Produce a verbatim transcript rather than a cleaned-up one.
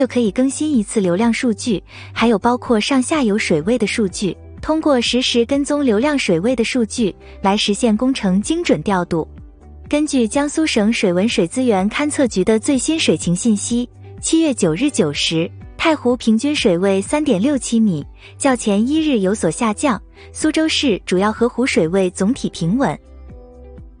就可以更新一次流量数据，还有包括上下游水位的数据，通过实时跟踪流量水位的数据来实现工程精准调度。根据江苏省水文水资源勘测局的最新水情信息，七月九日九时，太湖平均水位 三点六七米，较前一日有所下降。苏州市主要河湖水位总体平稳。